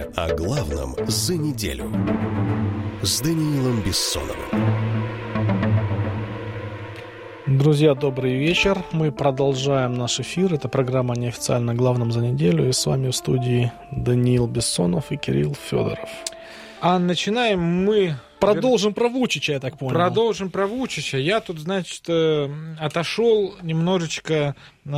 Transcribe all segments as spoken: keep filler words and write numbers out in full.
Главное о главном за неделю. С Даниилом Бессоновым. Друзья, добрый вечер. Мы продолжаем наш эфир. Это программа «Неофициально о главном за неделю». И с вами в студии Даниил Бессонов и Кирилл Федоров. А начинаем мы... Продолжим про Вучича, я так понял. Продолжим про Вучича. Я тут, значит, отошел немножечко,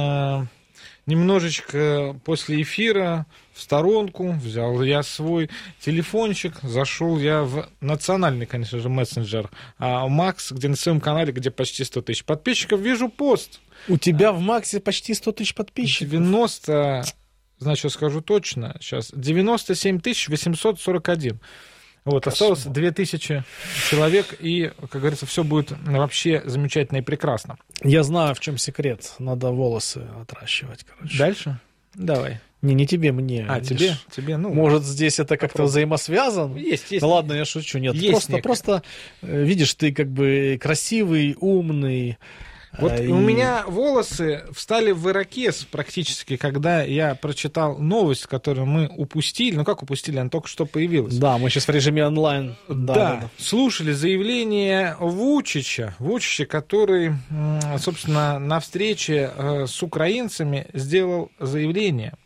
немножечко после эфира в сторонку, взял я свой телефончик, зашел я в национальный, конечно же, мессенджер Макс, где на своем канале, где почти сто тысяч подписчиков, вижу пост. У тебя в Максе почти сто тысяч подписчиков? девяносто, значит, скажу точно, сейчас, девяносто семь тысяч восемьсот сорок один. Вот, осталось две тысячи человек, и, как говорится, все будет вообще замечательно и прекрасно. Я знаю, в чем секрет. Надо волосы отращивать, короче. Дальше? Давай. Не, не тебе, мне. А, видишь? тебе? Тебе, ну... Может, здесь это как-то попробуй. Взаимосвязано? Есть, есть. Да ладно, я шучу. Нет, есть просто, некое. просто, видишь, ты как бы красивый, умный. Вот и... у меня волосы встали в ирокез практически, когда я прочитал новость, которую мы упустили. Ну, как упустили, она только что появилась. Да, мы сейчас в режиме онлайн. Да, да, да, да. Слушали заявление Вучича, Вучича, который, собственно, на встрече с украинцами сделал заявление.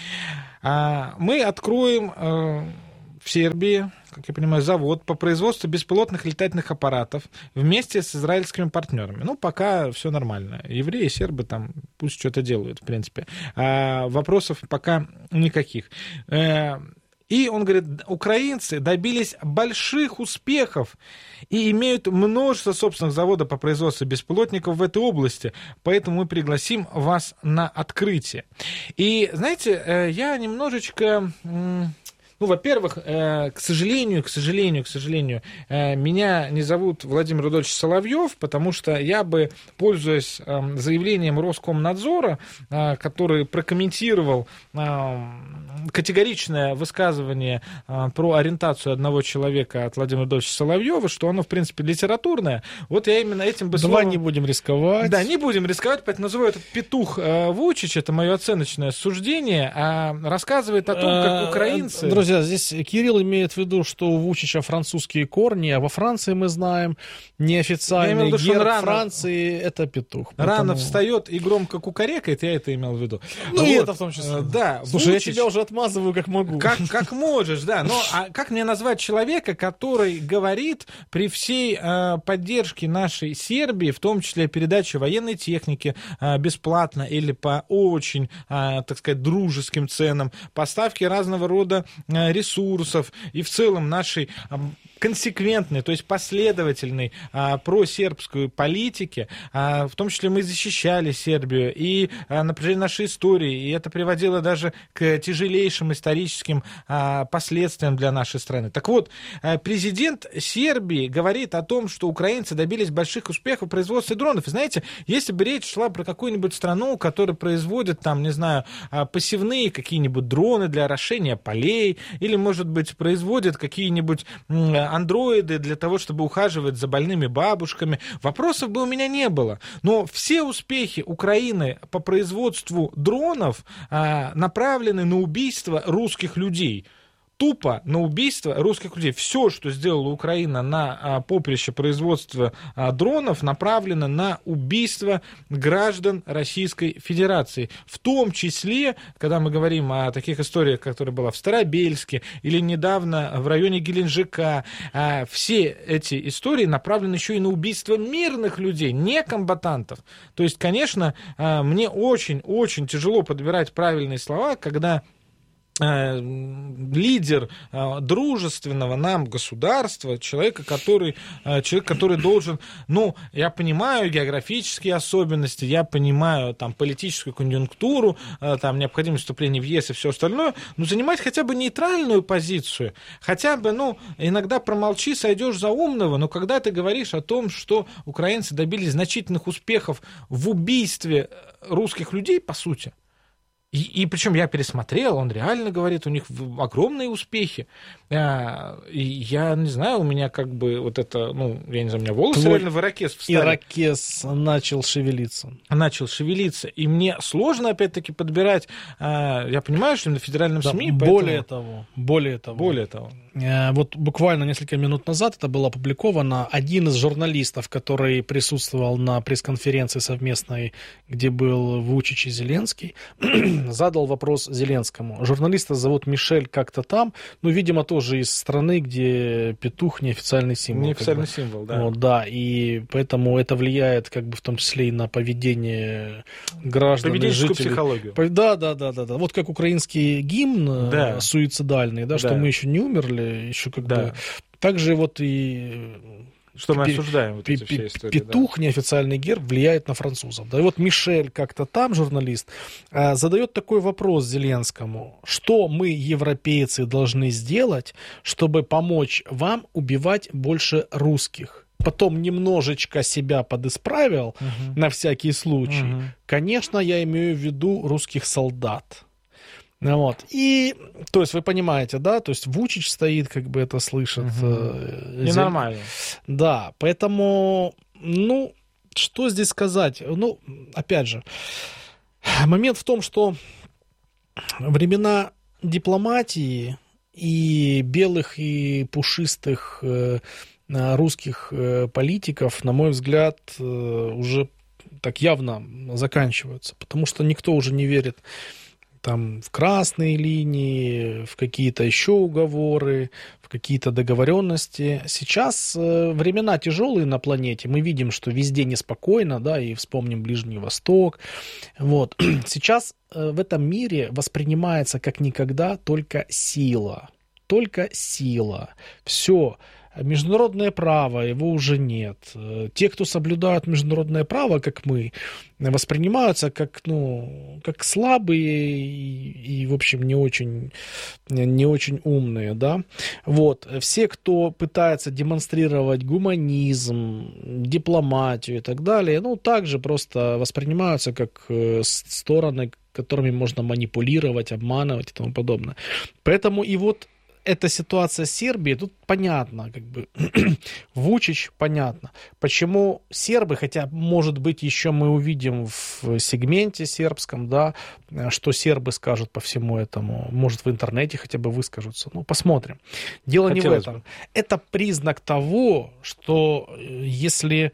Мы откроем в Сербии, как я понимаю, завод по производству беспилотных летательных аппаратов вместе с израильскими партнерами. Ну, пока все нормально. Евреи, сербы там пусть что-то делают, в принципе. А вопросов пока никаких. И он говорит, украинцы добились больших успехов и имеют множество собственных заводов по производству беспилотников в этой области, поэтому мы пригласим вас на открытие. И, знаете, я немножечко... Ну, во-первых, э, к сожалению, к сожалению, к сожалению, э, меня не зовут Владимир Рудольевич Соловьев, потому что я бы, пользуясь э, заявлением Роскомнадзора, э, который прокомментировал э, категоричное высказывание э, про ориентацию одного человека от Владимира Рудольевича Соловьева, что оно, в принципе, литературное, вот я именно этим бы Давай словом... не будем рисковать. Да, не будем рисковать, поэтому называю этот петух э, Вучич, это мое оценочное суждение, а рассказывает о том, как украинцы... Друзья, здесь Кирилл имеет в виду, что у Вучича французские корни, а во Франции мы знаем неофициальный виду, герб рано, Франции — это петух. Рано Поэтому... встает и громко кукарекает, я это имел в виду. Ну вот. И это в том числе. Да, слушай, Вучич, я тебя уже отмазываю как могу. Как, как можешь, да. Но а как мне назвать человека, который говорит при всей э, поддержке нашей Сербии, в том числе передачи военной техники э, бесплатно или по очень, э, так сказать, дружеским ценам, поставки разного рода ресурсов и в целом нашей консеквентной, то есть последовательной а, просербской политики, а, в том числе мы защищали Сербию и а, на протяжении нашей истории, и это приводило даже к тяжелейшим историческим а, последствиям для нашей страны. Так вот, а, президент Сербии говорит о том, что украинцы добились больших успехов в производстве дронов. И знаете, если бы речь шла про какую-нибудь страну, которая производит там, не знаю, посевные какие-нибудь дроны для орошения полей, или, может быть, производит какие-нибудь андроиды для того, чтобы ухаживать за больными бабушками, вопросов бы у меня не было. Но все успехи Украины по производству дронов а, направлены на убийство русских людей. Тупо на убийство русских людей. Все, что сделала Украина на а, поприще производства а, дронов, направлено на убийство граждан Российской Федерации. В том числе, когда мы говорим о таких историях, которая была в Старобельске или недавно в районе Геленджика, а, все эти истории направлены еще и на убийство мирных людей, не комбатантов. То есть, конечно, а, мне очень-очень тяжело подбирать правильные слова, когда лидер дружественного нам государства, человека, который, человек, который должен, ну, я понимаю географические особенности, я понимаю там политическую конъюнктуру, там необходимость вступления в ЕС и все остальное, но занимать хотя бы нейтральную позицию, хотя бы, ну, иногда промолчи, сойдешь за умного, но когда ты говоришь о том, что украинцы добились значительных успехов в убийстве русских людей, по сути, И, и причем я пересмотрел, он реально говорит, у них огромные успехи. И я не знаю, у меня как бы вот это, ну, я не знаю, у меня волосы Твой реально в ирокез встали. Ирокез начал шевелиться. Начал шевелиться. И мне сложно, опять-таки, подбирать. Я понимаю, что на федеральном Да, СМИ... более поэтому... того, более того. Более того. Вот буквально несколько минут назад это было опубликовано. Один из журналистов, который присутствовал на пресс-конференции совместной, где был Вучич и Зеленский, задал вопрос Зеленскому. Журналиста зовут Мишель как-то там, ну, видимо, тоже из страны, где петух неофициальный символ. Неофициальный как бы. символ, да. Вот, да, и поэтому это влияет, как бы, в том числе и на поведение граждан. Поведенческую жителей. психологию. Да, да, да, да, да. Вот как украинский гимн да. суицидальный, да, что да. мы еще не умерли, еще как да. бы. Также вот и что мы осуждаем вот эти все истории. Петух, да. неофициальный герб, влияет на французов. Да, и вот Мишель как-то там, журналист, задает такой вопрос Зеленскому. Что мы, европейцы, должны сделать, чтобы помочь вам убивать больше русских? Потом немножечко себя подисправил угу. на всякий случай. Угу. Конечно, я имею в виду русских солдат. Вот. И, то есть, вы понимаете, да, то есть Вучич стоит, как бы это слышит. Угу. Э, Ненормально. Да, поэтому, ну, что здесь сказать? Ну, опять же, момент в том, что времена дипломатии и белых, и пушистых э, русских э, политиков, на мой взгляд, э, уже так явно заканчиваются, потому что никто уже не верит там в красные линии, в какие-то еще уговоры, в какие-то договоренности. Сейчас э, времена тяжелые на планете. Мы видим, что везде неспокойно, да, и вспомним Ближний Восток. Вот. Сейчас э, в этом мире воспринимается как никогда только сила. Только сила. Все. Международное право, его уже нет. Те, кто соблюдают международное право, как мы, воспринимаются как, ну, как слабые и, и, в общем, не очень, не очень умные, да. Вот. Все, кто пытается демонстрировать гуманизм, дипломатию и так далее, ну, также просто воспринимаются как стороны, которыми можно манипулировать, обманывать и тому подобное. Поэтому и вот эта ситуация с Сербией, тут понятно, как бы, Вучич, понятно. Почему сербы, хотя, может быть, еще мы увидим в сегменте сербском, да, что сербы скажут по всему этому, может, в интернете хотя бы выскажутся, ну, посмотрим. Дело Хотелось не в этом. Бы. Это признак того, что если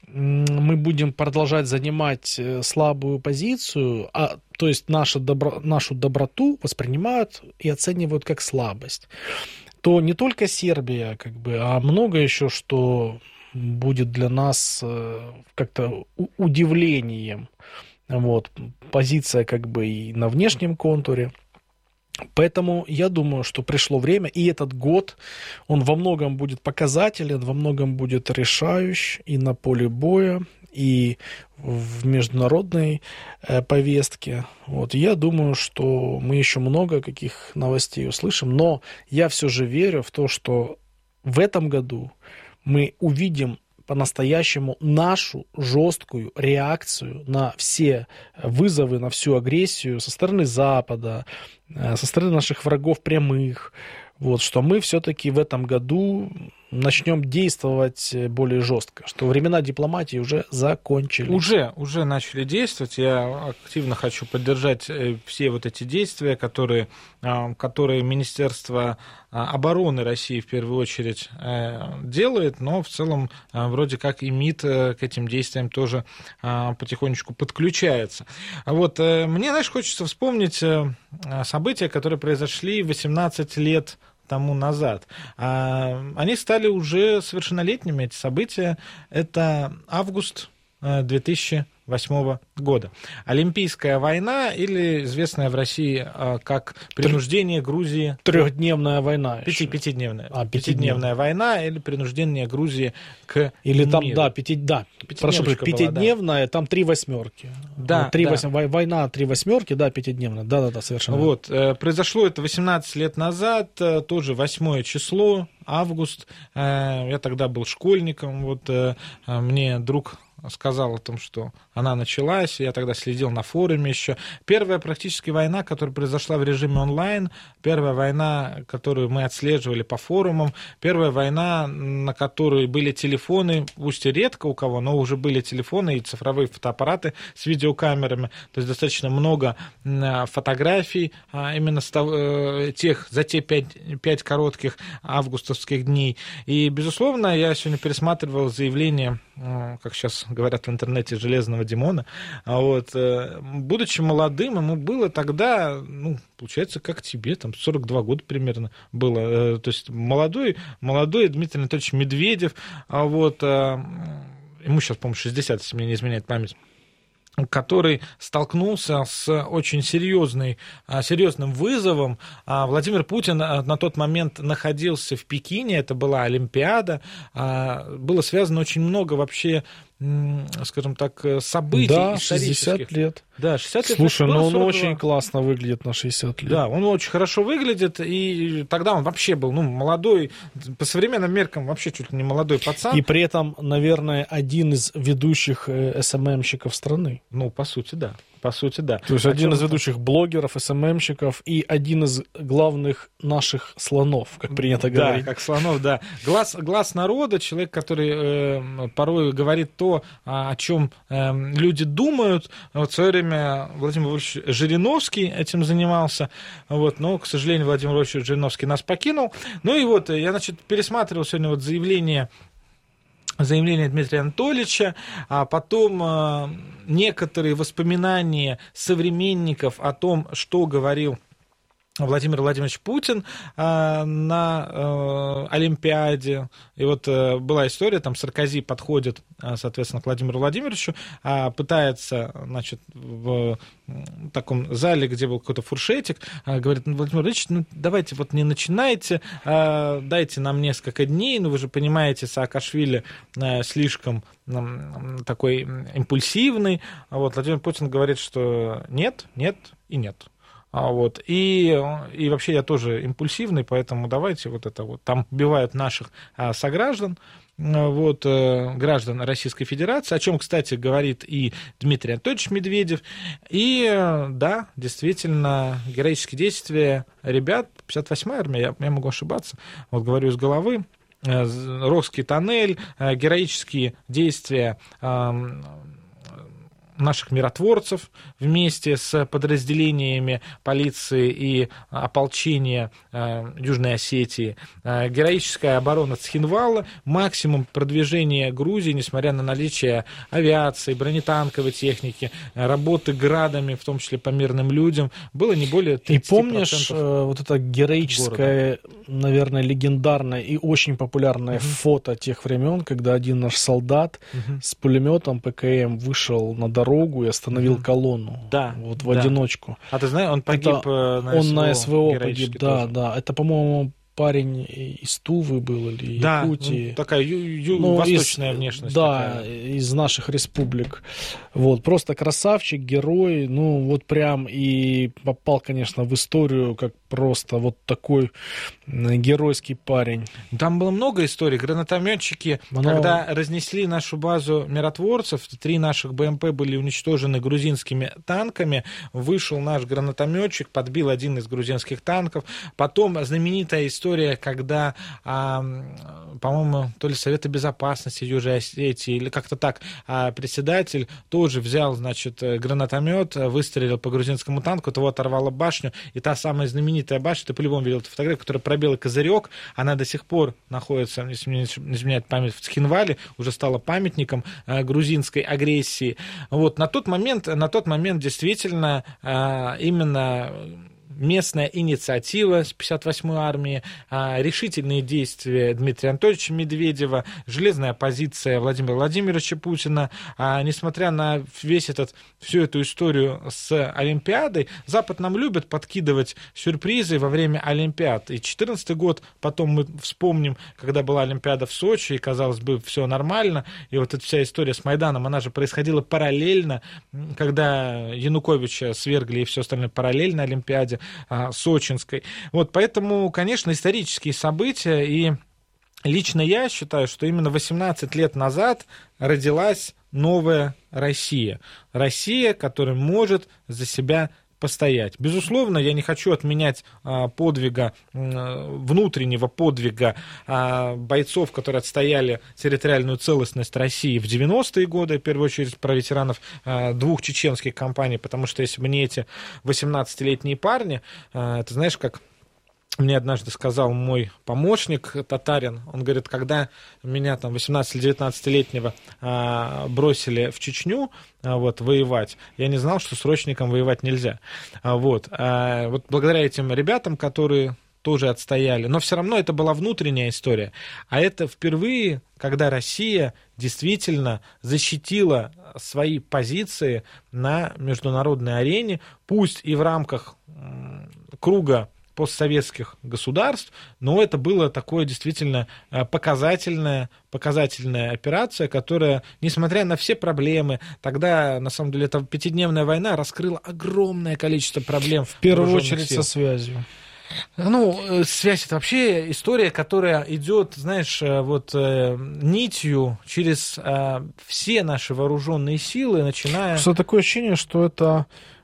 мы будем продолжать занимать слабую позицию, а, то есть нашу, добро, нашу доброту воспринимают и оценивают как слабость, то не только Сербия, как бы, а много еще, что будет для нас как-то удивлением. Вот, позиция как бы и на внешнем контуре. Поэтому я думаю, что пришло время, и этот год, он во многом будет показателен, во многом будет решающий и на поле боя, и в международной э, повестке. Вот, я думаю, что мы еще много каких новостей услышим, но я все же верю в то, что в этом году мы увидим по-настоящему нашу жесткую реакцию на все вызовы, на всю агрессию со стороны Запада, со стороны наших врагов прямых. Вот, что мы все-таки в этом году начнем действовать более жестко, что времена дипломатии уже закончились. Уже, уже начали действовать. Я активно хочу поддержать все вот эти действия, которые, которые Министерство обороны России в первую очередь делает, но в целом вроде как и МИД к этим действиям тоже потихонечку подключается. Вот, мне, знаешь, хочется вспомнить события, которые произошли восемнадцать лет тому назад. Они стали уже совершеннолетними, эти события. Это август две тысячи восьмого года. Олимпийская война, или известная в России как принуждение Грузии... Трехдневная война. Пяти, пятидневная. А, пятидневная. Пятидневная война, или принуждение Грузии к Или там, миру. да, пяти, да, прошу прощения, пятидневная, да. Там три восьмерки. Да, три да. Восьм... Война три восьмерки, да, пятидневная. Да-да-да, совершенно. Вот, произошло это восемнадцать лет назад, тоже восьмое число, август. Я тогда был школьником, вот мне друг сказал о том, что она началась, я тогда следил на форуме еще. Первая практически война, которая произошла в режиме онлайн, первая война, которую мы отслеживали по форумам, первая война, на которой были телефоны, пусть и редко у кого, но уже были телефоны и цифровые фотоаппараты с видеокамерами, то есть достаточно много фотографий именно с того, тех, за те пять, пять коротких августовских дней. И, безусловно, я сегодня пересматривал заявление, как сейчас говорят в интернете, Железного Димона. Вот, будучи молодым, ему было тогда, ну, получается, как тебе, там, сорок два года примерно было. То есть молодой, молодой Дмитрий Анатольевич Медведев, вот, ему сейчас, по-моему, шестьдесят, если мне не изменяет память, который столкнулся с очень серьезной, серьезным вызовом. Владимир Путин на тот момент находился в Пекине, это была Олимпиада, было связано очень много вообще, скажем так, событий да, исторических. шестьдесят лет. Да, шестьдесят лет. Слушай, ну он сорок два. очень классно выглядит на шестьдесят лет. Да, он очень хорошо выглядит, и тогда он вообще был, ну, молодой, по современным меркам вообще чуть ли не молодой пацан. И при этом, наверное, один из ведущих эс эм эм-щиков страны. Ну, по сути, да. По сути, да. То есть О один из это? ведущих блогеров, эс эм эм-щиков и один из главных наших слонов, как принято говорить. Да, как слонов, да. Глаз, глаз народа, человек, который э, порой говорит то, о чем э, люди думают. Вот в свое время Владимир Владимирович Жириновский этим занимался, вот, но, к сожалению, Владимир Владимирович Жириновский нас покинул. Ну и вот, я, значит, пересматривал сегодня вот заявление заявление Дмитрия Анатольевича, а потом э, некоторые воспоминания современников о том, что говорил Владимир Владимирович Путин э, на э, Олимпиаде. И вот э, была история, там Саркози подходит, э, соответственно, к Владимиру Владимировичу, э, пытается, значит, в таком зале, где был какой-то фуршетик, э, говорит: ну, Владимир Владимирович, ну, давайте вот не начинайте, э, дайте нам несколько дней, ну, вы же понимаете, Саакашвили э, слишком э, такой импульсивный. Вот Владимир Путин говорит, что нет, нет и нет. А вот, и, и вообще я тоже импульсивный, поэтому давайте вот это вот. Там убивают наших а, сограждан, вот, э, граждан Российской Федерации, о чем, кстати, говорит и Дмитрий Анатольевич Медведев. И да, действительно, героические действия ребят, пятьдесят восьмая армия, я, я могу ошибаться, вот говорю из головы, э, Рохский тоннель, э, героические действия э, наших миротворцев вместе с подразделениями полиции и ополчения э, Южной Осетии, э, героическая оборона Цхинвала, максимум продвижения Грузии, несмотря на наличие авиации, бронетанковой техники, работы градами, в том числе по мирным людям, было не более тридцать процентов. И помнишь э, вот это героическое, города. Наверное, легендарное и очень популярное uh-huh. фото тех времен, когда один наш солдат uh-huh. с пулеметом ПКМ вышел на дорогу и остановил mm-hmm. колонну. Да. Вот в да. одиночку. А ты знаешь, он погиб это, на он СВО. Он на СВО погиб, да, тоже. да. Это, по-моему, парень из Тувы был или да, Якутии. Ну, такая ю- ю- ну, восточная из, внешность. Да, такая. из наших республик. Вот, просто красавчик, герой, ну, вот прям и попал, конечно, в историю как просто вот такой геройский парень. Там было много историй. Гранатометчики, Но... когда разнесли нашу базу миротворцев, три наших БМП были уничтожены грузинскими танками, вышел наш гранатометчик, подбил один из грузинских танков. Потом знаменитая история, когда, а, по-моему, то ли Совета Безопасности Южной Осетии, или как-то так, а, председатель тоже взял, значит, гранатомет, выстрелил по грузинскому танку, того оторвало башню, и та самая знаменитая башня, ты по-любому видел эту фотографию, которая пробила козырек, она до сих пор находится, если мне не изменяет память, в Цхинвале, уже стала памятником э, грузинской агрессии. Вот, на тот момент, на тот момент действительно э, именно местная инициатива с пятьдесят восьмой армии, решительные действия Дмитрия Анатольевича Медведева, железная позиция Владимира Владимировича Путина. Несмотря на весь этот, всю эту историю с Олимпиадой, Запад нам любит подкидывать сюрпризы во время Олимпиад. И две тысячи четырнадцатый год, потом мы вспомним, когда была Олимпиада в Сочи, и, казалось бы, все нормально. И вот эта вся история с Майданом, она же происходила параллельно, когда Януковича свергли и все остальное параллельно Олимпиаде сочинской. Вот, поэтому, конечно, исторические события, и лично я считаю, что именно восемнадцать лет назад родилась новая Россия. Россия, которая может за себя постоять. Безусловно, я не хочу отменять а, подвига, а, внутреннего подвига а, бойцов, которые отстояли территориальную целостность России в девяностые годы, в первую очередь про ветеранов а, двух чеченских кампаний, потому что если бы не эти восемнадцатилетние парни, а, это знаешь, как мне однажды сказал мой помощник татарин, он говорит, когда меня там восемнадцати-девятнадцатилетнего а, бросили в Чечню а, вот, воевать, я не знал, что срочникам воевать нельзя. А, вот, а, вот благодаря этим ребятам, которые тоже отстояли, но все равно это была внутренняя история. А это впервые, когда Россия действительно защитила свои позиции на международной арене, пусть и в рамках м, круга постсоветских государств, но это была такое действительно показательная, показательная операция, которая, несмотря на все проблемы, тогда, на самом деле, эта пятидневная война раскрыла огромное количество проблем. В первую очередь сил. Со связью. Ну, связь — это вообще история, которая идет, знаешь, вот нитью через все наши вооруженные силы, начиная... Что такое ощущение, что это...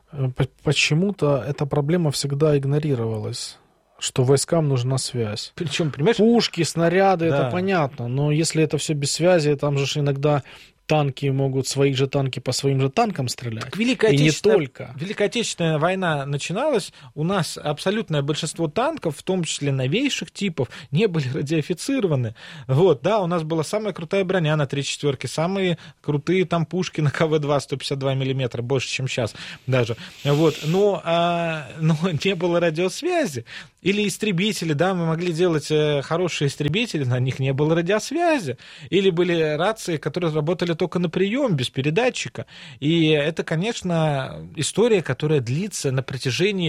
Почему-то эта проблема всегда игнорировалась, что войскам нужна связь. Причем, понимаешь? Пушки, снаряды, да. Это понятно, но если это все без связи, там же иногда танки могут, свои же танки по своим же танкам стрелять. Так Великая и не только. Великая Отечественная война начиналась, у нас абсолютное большинство танков, в том числе новейших типов, не были радиофицированы. Вот, да, у нас была самая крутая броня на три четверки, самые крутые там пушки на ка вэ два сто пятьдесят два миллиметра, больше, чем сейчас даже. Вот, но, а, но не было радиосвязи. Или истребители, да, мы могли делать хорошие истребители, на них не было радиосвязи. Или были рации, которые работали только на прием, без передатчика. И это, конечно, история, которая длится на протяжении...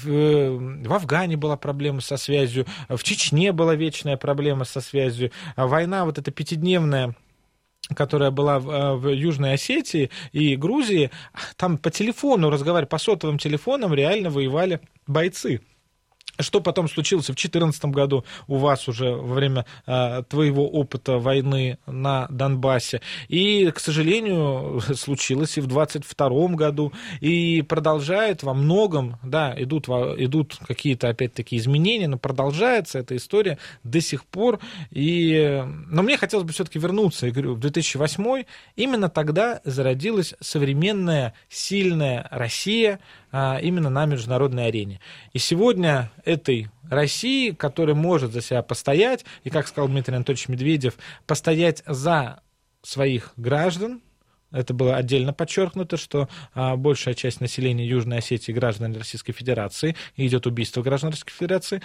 В, в Афгане была проблема со связью, в Чечне была вечная проблема со связью. А война вот эта пятидневная, которая была в, в Южной Осетии и Грузии, там по телефону разговаривали, по сотовым телефонам реально воевали бойцы. Что потом случилось в две тысячи четырнадцатом году у вас уже во время а, твоего опыта войны на Донбассе. И, к сожалению, случилось и в двадцать втором году. И продолжает во многом, да, идут, идут какие-то, опять-таки, изменения, но продолжается эта история до сих пор. И... Но мне хотелось бы все-таки вернуться, я говорю, в две тысячи восьмой. Именно тогда зародилась современная, сильная Россия, именно на международной арене. И сегодня этой России, которая может за себя постоять, и, как сказал Дмитрий Анатольевич Медведев, постоять за своих граждан, это было отдельно подчеркнуто, что а, большая часть населения Южной Осетии граждан Российской Федерации, и идет убийство граждан Российской Федерации,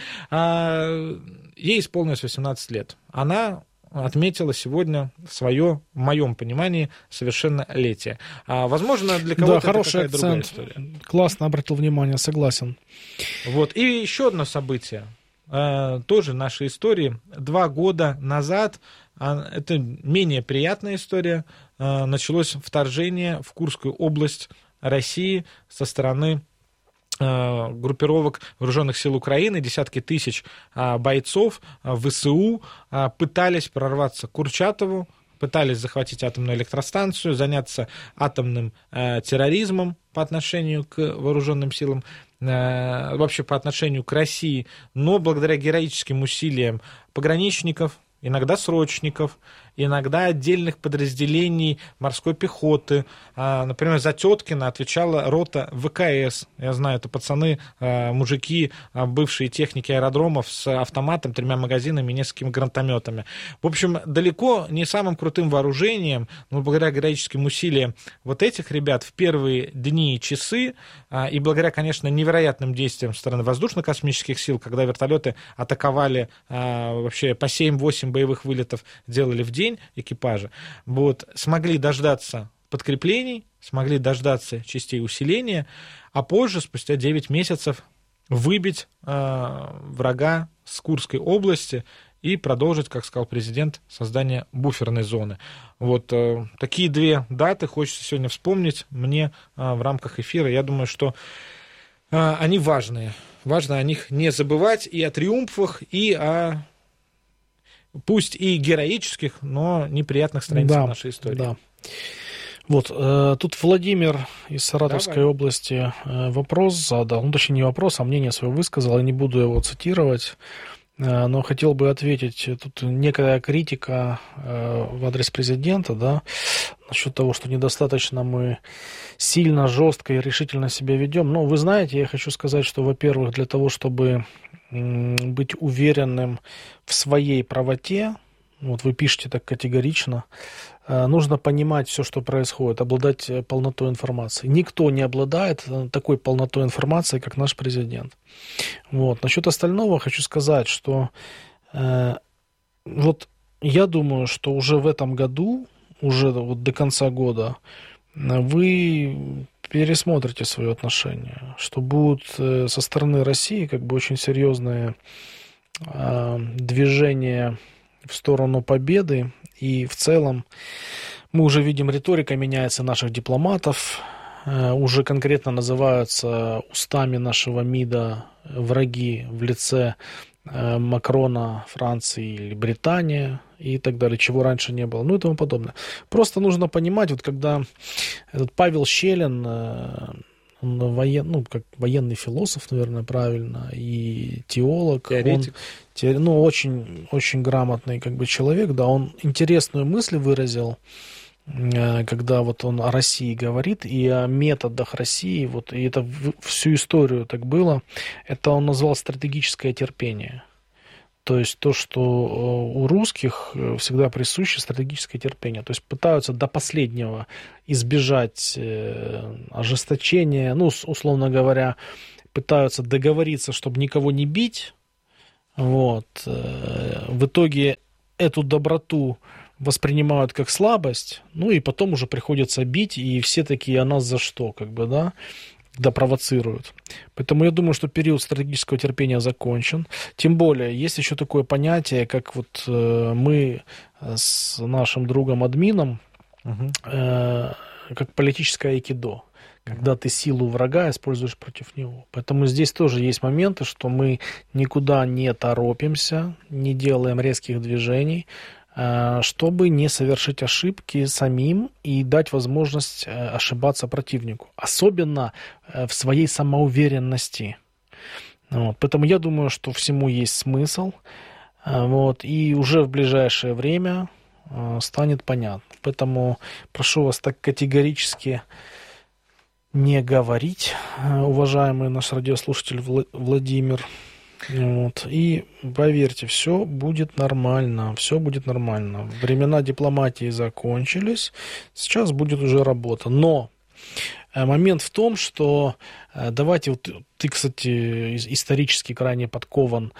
а, ей исполнилось восемнадцать лет. Она отметила сегодня свое, в моем понимании, совершеннолетие. А, возможно, для кого-то да, это хороший какая-то акцент. другая история. Классно обратил внимание, согласен. Вот. И еще одно событие, а, тоже нашей истории. Два года назад, а, это менее приятная история, а, началось вторжение в Курскую область России со стороны группировок вооруженных сил Украины, десятки тысяч бойцов ВСУ пытались прорваться к Курчатову, пытались захватить атомную электростанцию, заняться атомным терроризмом по отношению к вооруженным силам, вообще по отношению к России, но благодаря героическим усилиям пограничников, иногда срочников, иногда отдельных подразделений морской пехоты. Например, за Теткино отвечала рота вэ ка эс. Я знаю, это пацаны, мужики, бывшие техники аэродромов с автоматом, тремя магазинами и несколькими гранатометами. В общем, далеко не самым крутым вооружением, но благодаря героическим усилиям вот этих ребят в первые дни и часы, и благодаря, конечно, невероятным действиям со стороны воздушно-космических сил, когда вертолеты атаковали вообще по семь-восемь боевых вылетов, делали в день экипажа, вот, смогли дождаться подкреплений, смогли дождаться частей усиления, а позже, спустя девять месяцев, выбить э, врага с Курской области и продолжить, как сказал президент, создание буферной зоны. Вот э, такие две даты хочется сегодня вспомнить мне э, в рамках эфира. Я думаю, что э, они важные. Важно о них не забывать и о триумфах, и о пусть и героических, но неприятных страницах да, нашей истории. Да. Вот, э, тут Владимир из Саратовской Давай. области э, вопрос задал, ну, точнее, не вопрос, а мнение свое высказал, я не буду его цитировать, э, но хотел бы ответить, тут некая критика э, в адрес президента, да, насчет того, что недостаточно мы сильно, жестко и решительно себя ведем. Но вы знаете, я хочу сказать, что, во-первых, для того, чтобы м, быть уверенным в своей правоте, вот вы пишете так категорично, нужно понимать все, что происходит, обладать полнотой информации. Никто не обладает такой полнотой информации, как наш президент. Вот. Насчет остального хочу сказать, что э, вот я думаю, что уже в этом году, уже вот до конца года, вы пересмотрите свое отношение, что будут со стороны России как бы очень серьезные э, движения в сторону победы. И в целом мы уже видим, риторика меняется наших дипломатов, уже конкретно называются устами нашего МИДа враги в лице Макрона, Франции или Британии и так далее, чего раньше не было, ну и тому подобное. Просто нужно понимать, вот когда этот Павел Щелин, он воен, ну, как военный философ, наверное, правильно, и теолог. Теоретик. Он, ну, очень, очень грамотный как бы человек, да, он интересную мысль выразил, когда вот он о России говорит и о методах России, вот, и это всю историю так было, это он назвал стратегическое терпение. То есть то, что у русских всегда присуще стратегическое терпение. То есть пытаются до последнего избежать ожесточения, ну, условно говоря, пытаются договориться, чтобы никого не бить. Вот. В итоге эту доброту воспринимают как слабость, ну и потом уже приходится бить, и все такие, а нас за что, как бы, да, когда провоцируют. Поэтому я думаю, что период стратегического терпения закончен. Тем более, есть еще такое понятие, как вот э, мы с нашим другом-админом, угу. э, как политическое айкидо, когда ты силу врага используешь против него. Поэтому здесь тоже есть моменты, что мы никуда не торопимся, не делаем резких движений, чтобы не совершить ошибки самим и дать возможность ошибаться противнику. Особенно в своей самоуверенности. Вот. Поэтому я думаю, что всему есть смысл. Вот. И уже в ближайшее время станет понятно. Поэтому прошу вас так категорически не говорить, уважаемый наш радиослушатель Владимир. Вот. И поверьте, все будет нормально, все будет нормально. Времена дипломатии закончились, сейчас будет уже работа. Но момент в том, что давайте, вот ты, кстати, исторически крайне подкован,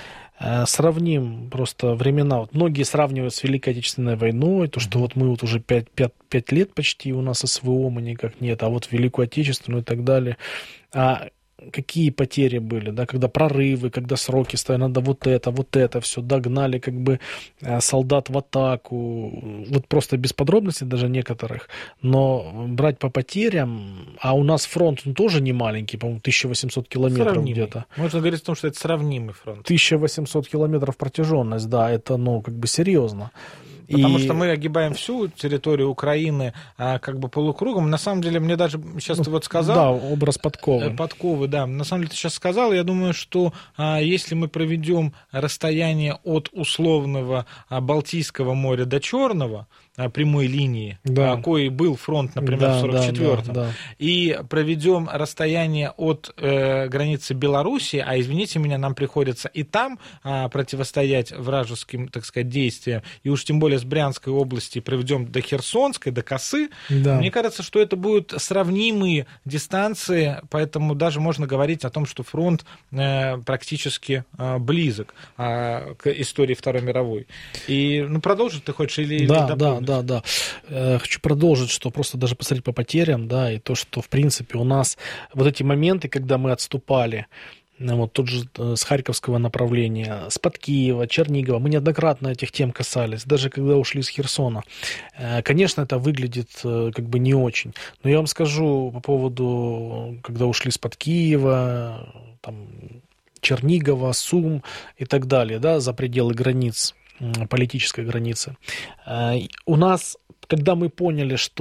сравним просто времена. Вот многие сравнивают с Великой Отечественной войной, то, что вот мы вот уже пять лет почти у нас СВО, мы никак нет, а вот Великую Отечественную и так далее. А какие потери были, да, когда прорывы, когда сроки стояли, надо вот это, вот это все, догнали как бы солдат в атаку, вот просто без подробностей даже некоторых, но брать по потерям, а у нас фронт ну, тоже не маленький, по-моему, тысяча восемьсот километров сравнимый. Где-то. Можно говорить о том, что это сравнимый фронт. тысяча восемьсот километров протяженность, да, это, ну, как бы серьезно. Потому и... что мы огибаем всю территорию Украины а, как бы полукругом. На самом деле, мне даже сейчас ну, ты вот сказал... Да, образ подковы. Подковы, да. На самом деле, ты сейчас сказал, я думаю, что а, если мы проведем расстояние от условного а, Балтийского моря до Черного, а, прямой линии, да. а, кой был фронт, например, да, в сорок четвёртом, да, да, да. и проведем расстояние от э, границы Белоруссии, а, извините меня, нам приходится и там а, противостоять вражеским, так сказать, действиям, и уж тем более с Брянской области проведем до Херсонской, до Косы, да. Мне кажется, что это будут сравнимые дистанции, поэтому даже можно говорить о том, что фронт э, практически э, близок э, к истории Второй мировой. И, ну, продолжить ты хочешь или... Да, или да, да, да. Э, хочу продолжить, что просто даже посмотреть по потерям, да, и то, что, в принципе, у нас вот эти моменты, когда мы отступали, вот тот же с Харьковского направления, с под Киева, Чернигова. Мы неоднократно этих тем касались, даже когда ушли с Херсона. Конечно, это выглядит как бы не очень. Но я вам скажу по поводу, когда ушли с под Киева, там, Чернигова, Сум и так далее, да, за пределы границ, политической границы. У нас, когда мы поняли, что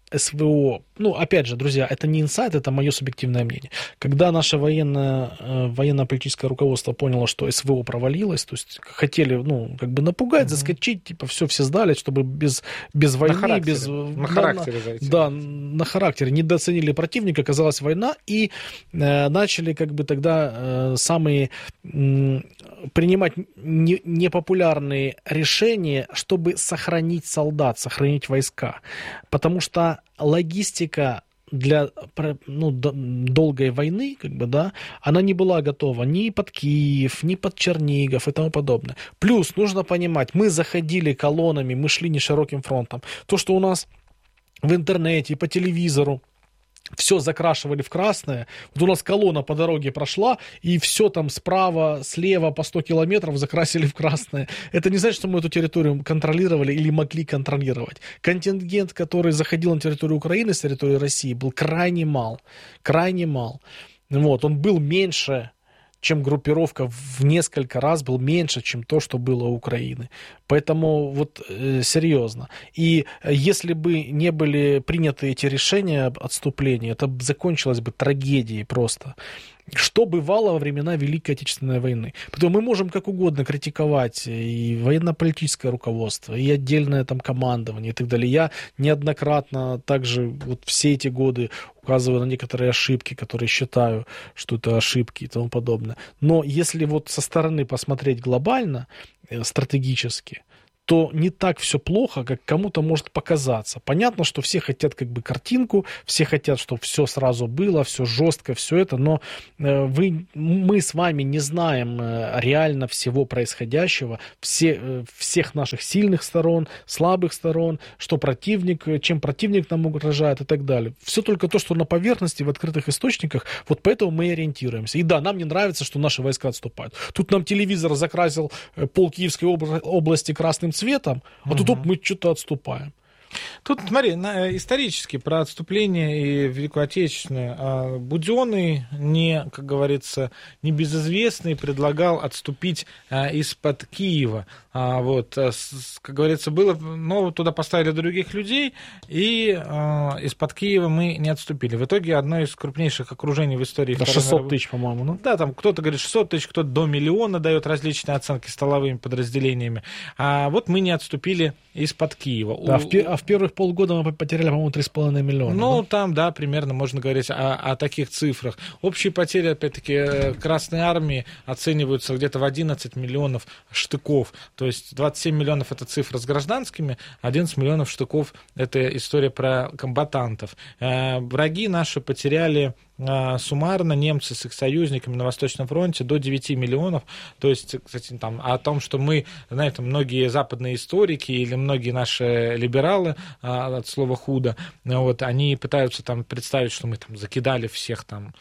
СВО, ну, опять же, друзья, это не инсайт, это мое субъективное мнение. Когда наше военное, военно-политическое руководство поняло, что СВО провалилось, то есть хотели, ну, как бы напугать, mm-hmm. заскочить, типа, все, все сдали, чтобы без, без войны, на характере, без... На да, характере зайти. Да, на характере. Недооценили противника, оказалась война, и э, начали, как бы, тогда э, самые э, принимать не, непопулярные решения, чтобы сохранить солдат, сохранить войска. Потому что логистика для, ну, долгой войны, как бы, да, она не была готова ни под Киев, ни под Чернигов и тому подобное. Плюс нужно понимать, мы заходили колоннами, мы шли не широким фронтом. То, что у нас в интернете, по телевизору все закрашивали в красное. Вот у нас колонна по дороге прошла, и все там справа, слева по сто километров закрасили в красное. Это не значит, что мы эту территорию контролировали или могли контролировать. Контингент, который заходил на территорию Украины с территории России, был крайне мал. Крайне мал. Вот, он был меньше, чем группировка, в несколько раз был меньше, чем то, что было у Украины. Поэтому вот э, серьезно. И если бы не были приняты эти решения об отступлении, это закончилось бы трагедией просто. Что бывало во времена Великой Отечественной войны. Поэтому мы можем как угодно критиковать и военно-политическое руководство, и отдельное там командование и так далее. Я неоднократно также вот все эти годы указываю на некоторые ошибки, которые считаю, что это ошибки и тому подобное. Но если вот со стороны посмотреть глобально, стратегически, то не так все плохо, как кому-то может показаться. Понятно, что все хотят как бы картинку, все хотят, чтобы все сразу было, все жестко, все это, но вы, мы с вами не знаем реально всего происходящего, все, всех наших сильных сторон, слабых сторон, что противник, чем противник нам угрожает и так далее. Все только то, что на поверхности, в открытых источниках, вот поэтому мы и ориентируемся. И да, нам не нравится, что наши войска отступают. Тут нам телевизор закрасил пол Киевской области красным цветом, а тут угу. мы что-то отступаем. Тут, смотри, исторически про отступление и Великую Отечественную. Буденный, не, как говорится, небезызвестный, предлагал отступить из-под Киева. Вот, как говорится, было, но туда поставили других людей, и из-под Киева мы не отступили. В итоге одно из крупнейших окружений в истории... Да, шестьсот тысяч, по-моему, ну? Да, там кто-то говорит шестьсот тысяч, кто-то до миллиона дает различные оценки столовыми подразделениями. А вот мы не отступили из-под Киева. Да, У... в, а в первых полгода мы потеряли, по-моему, три с половиной миллиона. Ну, да? там, да, примерно можно говорить о, о таких цифрах. Общие потери, опять-таки, Красной Армии оцениваются где-то в одиннадцать миллионов штыков. То есть двадцать семь миллионов — это цифра с гражданскими, одиннадцать миллионов штыков — это история про комбатантов. Э, враги наши потеряли суммарно, немцы с их союзниками на Восточном фронте, до девяти миллионов. То есть, кстати, там, о том, что мы, знаете, многие западные историки или многие наши либералы, от слова худо, вот, они пытаются там представить, что мы там закидали всех там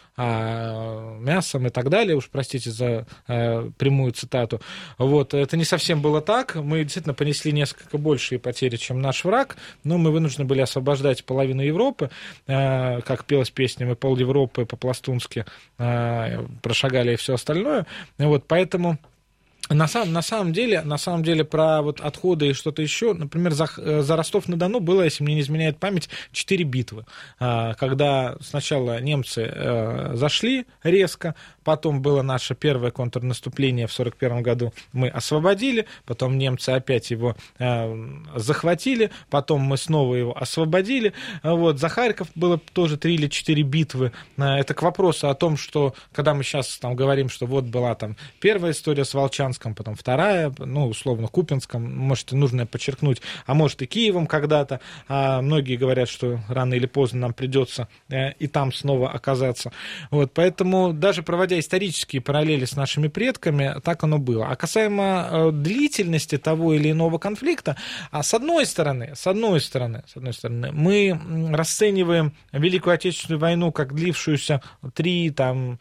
мясом и так далее, уж простите за прямую цитату. Вот, это не совсем было так. Мы действительно понесли несколько большие потери, чем наш враг, но мы вынуждены были освобождать половину Европы, как пелась песня, мы пол Европы по-пластунски э, прошагали и все остальное. Вот, поэтому на самом, на, самом деле, на самом деле про вот отходы и что-то еще, например, за, за Ростов-на-Дону было, если мне не изменяет память, четыре битвы. Э, когда сначала немцы э, зашли резко, потом было наше первое контрнаступление в сорок первом году, мы освободили, потом немцы опять его э, захватили, потом мы снова его освободили. Вот, за Харьков было тоже три или четыре битвы. Э, это к вопросу о том, что, когда мы сейчас там говорим, что вот была там первая история с Волчанском, потом вторая, ну, условно, Купинском, может, нужно подчеркнуть, а может и Киевом когда-то. А многие говорят, что рано или поздно нам придется э, и там снова оказаться. Вот, поэтому даже проводя исторические параллели с нашими предками, так оно было. А касаемо э, длительности того или иного конфликта, а с одной стороны, с одной стороны, с одной стороны, мы расцениваем Великую Отечественную войну как длившуюся три, там,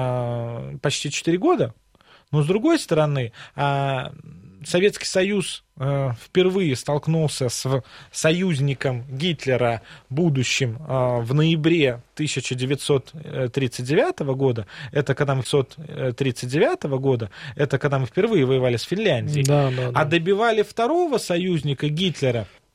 э, почти четыре года, но с другой стороны, э, Советский Союз э, впервые столкнулся с союзником Гитлера, будущим, э, в ноябре тысяча девятьсот тридцать девятого года. Это когда мы тридцать девятого года, это когда мы впервые воевали с Финляндией. Да, да, да. А добивали второго союзника Гитлера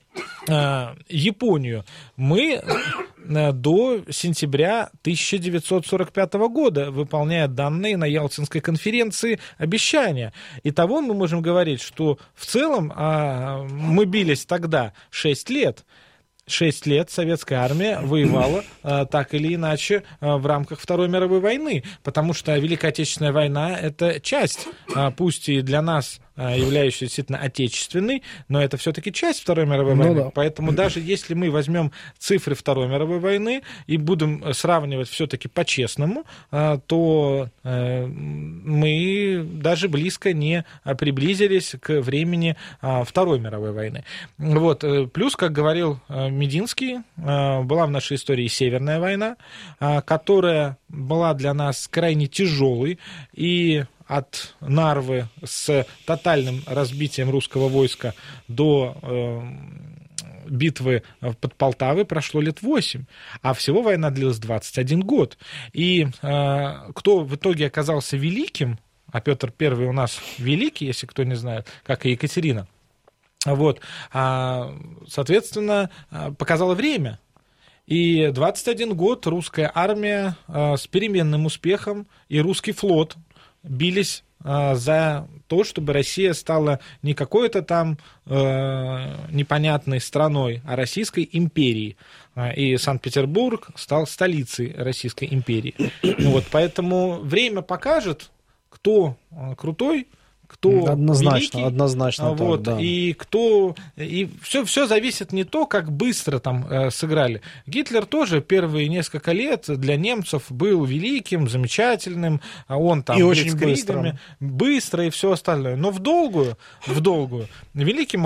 Японию, мы до сентября тысяча девятьсот сорок пятого года, выполняя данные на Ялтинской конференции обещания. Итого мы можем говорить, что в целом мы бились тогда шесть лет. Шесть лет советская армия воевала а, так или иначе а, в рамках Второй мировой войны, потому что Великая Отечественная война — это часть, а, пусть и для нас а, являющаяся действительно отечественной, но это все-таки часть Второй мировой войны. Ну, да. Поэтому даже если мы возьмем цифры Второй мировой войны и будем сравнивать все-таки по-честному, а, то а, мы даже близко не приблизились к времени а, Второй мировой войны. Вот. Плюс, как говорил Мединский, была в нашей истории Северная война, которая была для нас крайне тяжелой, и от Нарвы с тотальным разбитием русского войска до битвы под Полтавой прошло лет восемь, а всего война длилась двадцать один год. И кто в итоге оказался великим, а Петр Первый у нас великий, если кто не знает, как и Екатерина, вот, соответственно, показало время. И двадцать один год русская армия с переменным успехом и русский флот бились за то, чтобы Россия стала не какой-то там непонятной страной, а Российской империей. И Санкт-Петербург стал столицей Российской империи. Вот, поэтому время покажет, кто крутой, кто однозначно, великий, однозначно вот, так, да. И кто, и все, все зависит не то, как быстро там э, сыграли. Гитлер тоже первые несколько лет для немцев был великим, замечательным, он там и очень быстро, быстро и все остальное. Но в долгую, в долгую великим